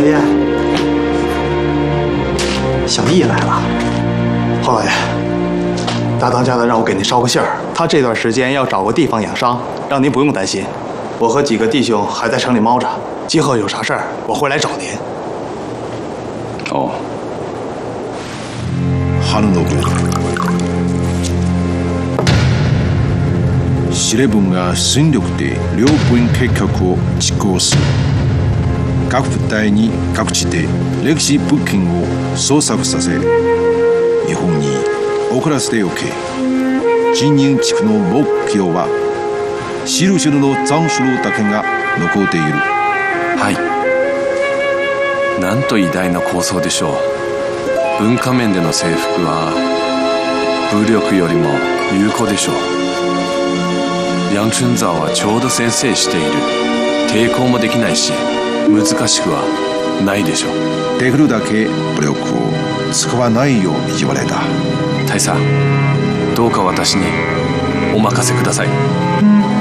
爷，小易来了。郝老爷，大当家的让我给您捎个信儿，他这段时间要找个地方养伤，让您不用担心。我和几个弟兄还在城里猫着，今后有啥事儿我会来找您。 哦。 春信。司令部が戦力で両軍計画を実行する。各部隊に各地で歴史物件を捜索させ、日本に送らせておけ。陳任地区の目標はシルシルの残首だけが残っている。 はい。なんと偉大な構想でしょう。文化面での征服は武力よりも有効でしょう。ヤンチュンザーはちょうど先制している。抵抗もできないし難しくはないでしょう。 できるだけ武力を使わないよう言われた。 大佐、どうか私にお任せください。